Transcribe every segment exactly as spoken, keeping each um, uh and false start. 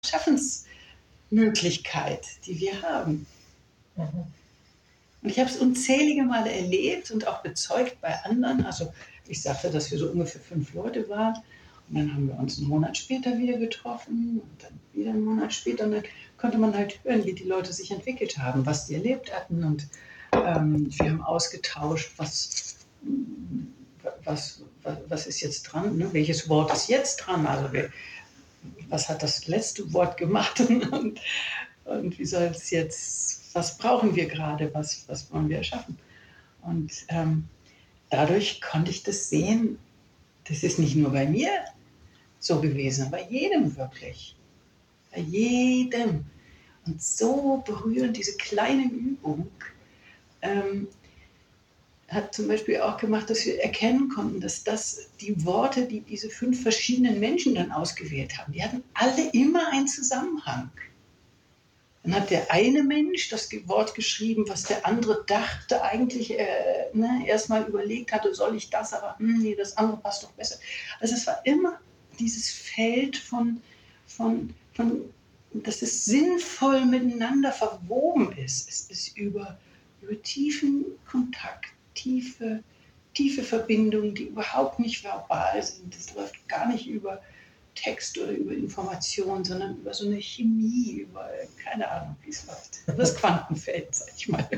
Schaffensmöglichkeit, die wir haben. Mhm. Und ich habe es unzählige Male erlebt und auch bezeugt bei anderen. Also ich sagte, dass wir so ungefähr fünf Leute waren. Und dann haben wir uns einen Monat später wieder getroffen und dann wieder einen Monat später. Und dann konnte man halt hören, wie die Leute sich entwickelt haben, was die erlebt hatten. Und ähm, wir haben ausgetauscht, was, was, was, was ist jetzt dran, ne? Welches Wort ist jetzt dran. Also was hat das letzte Wort gemacht und, und wie soll es jetzt, was brauchen wir gerade, was, was wollen wir erschaffen? Und ähm, dadurch konnte ich das sehen, das ist nicht nur bei mir so gewesen, bei jedem wirklich. Bei jedem. Und so berührend, diese kleine Übung ähm, hat zum Beispiel auch gemacht, dass wir erkennen konnten, dass das die Worte, die diese fünf verschiedenen Menschen dann ausgewählt haben, die hatten alle immer einen Zusammenhang. Dann hat der eine Mensch das Wort geschrieben, was der andere dachte, eigentlich äh, ne, erstmal überlegt hatte, soll ich das, aber hm, nee, das andere passt doch besser. Also es war immer dieses Feld von, von, von dass es sinnvoll miteinander verwoben ist. Es ist über, über tiefen Kontakt, tiefe, tiefe Verbindungen, die überhaupt nicht verbal sind. Das läuft gar nicht über Text oder über Information, sondern über so eine Chemie, über keine Ahnung, wie es läuft. Das Quantenfeld, sag ich mal.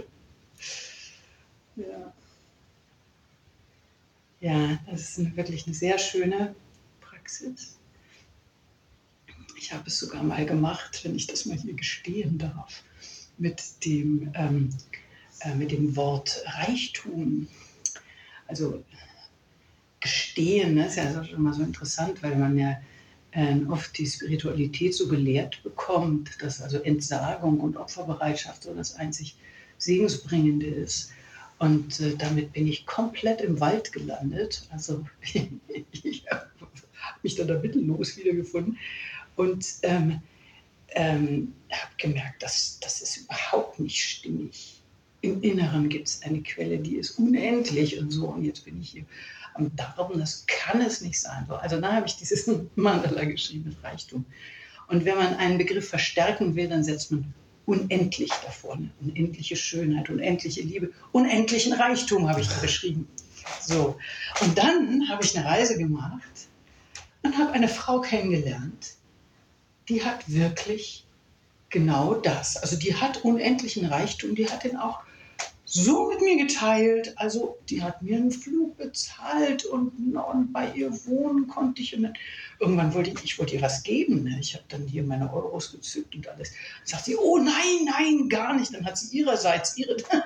Ja. Ja, das ist eine, wirklich eine sehr schöne Praxis. Ich habe es sogar mal gemacht, wenn ich das mal hier gestehen darf, mit dem, ähm, äh, mit dem Wort Reichtum. Also gestehen, ne, ist ja schon mal so interessant, weil man ja äh, oft die Spiritualität so gelehrt bekommt, dass also Entsagung und Opferbereitschaft so das einzig Segensbringende ist. Und äh, damit bin ich komplett im Wald gelandet. Also ich habe mich dann da mittellos wiedergefunden und ähm, ähm, habe gemerkt, dass das ist überhaupt nicht stimmig. Im Inneren gibt es eine Quelle, die ist unendlich und so. Und jetzt bin ich hier am Darben, das kann es nicht sein. Also da habe ich dieses Mandala geschrieben, Reichtum. Und wenn man einen Begriff verstärken will, dann setzt man unendlich davor. Ne? Unendliche Schönheit, unendliche Liebe, unendlichen Reichtum habe ich da beschrieben. So. Und dann habe ich eine Reise gemacht und habe eine Frau kennengelernt, die hat wirklich genau das. Also die hat unendlichen Reichtum, die hat den auch so mit mir geteilt. Also die hat mir einen Flug bezahlt und, und bei ihr wohnen konnte ich. Und dann, irgendwann wollte ich, ich wollte ihr was geben. Ne? Ich habe dann hier meine Euros gezückt und alles. Dann sagt sie, oh nein, nein, gar nicht. Dann hat sie ihrerseits ihre... Dann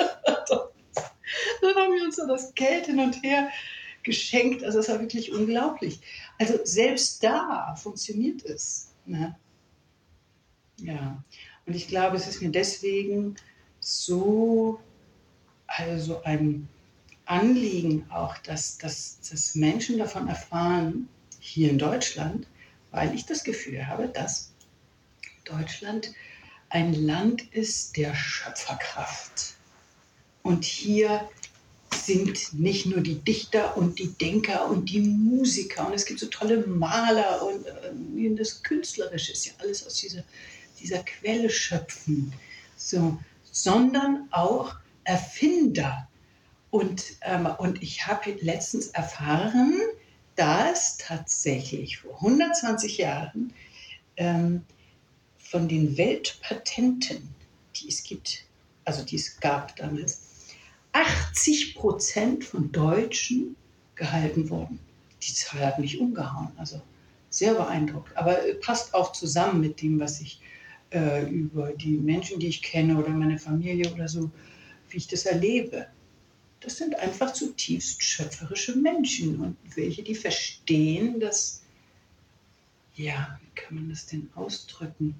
haben wir uns so das Geld hin und her geschenkt. Also es war wirklich unglaublich. Also selbst da funktioniert es. Ne? Ja, und ich glaube, es ist mir deswegen so also ein Anliegen auch, dass, dass, dass Menschen davon erfahren, hier in Deutschland, weil ich das Gefühl habe, dass Deutschland ein Land ist der Schöpferkraft. Und hier sind nicht nur die Dichter und die Denker und die Musiker und es gibt so tolle Maler und äh, das Künstlerische ist ja alles aus dieser, dieser Quelle schöpfen, so, sondern auch Erfinder. Und, ähm, und ich habe letztens erfahren, dass tatsächlich vor hundertzwanzig Jahren ähm, von den Weltpatenten, die es gibt, also die es gab damals, achtzig Prozent von Deutschen gehalten wurden. Die Zahl hat mich umgehauen, also sehr beeindruckt. Aber passt auch zusammen mit dem, was ich äh, über die Menschen, die ich kenne oder meine Familie oder so, wie ich das erlebe. Das sind einfach zutiefst schöpferische Menschen und welche, die verstehen, dass, ja, wie kann man das denn ausdrücken,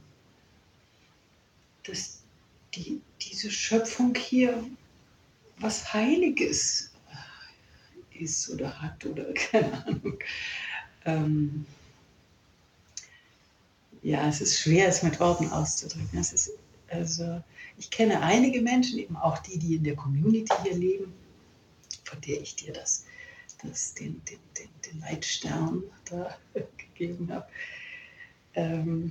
dass die, diese Schöpfung hier was Heiliges ist oder hat oder keine Ahnung. Ähm, ja, es ist schwer, es mit Worten auszudrücken. Es ist, also, ich kenne einige Menschen, eben auch die, die in der Community hier leben, von der ich dir das, das, den, den, den, den Leitstern da gegeben habe. ähm,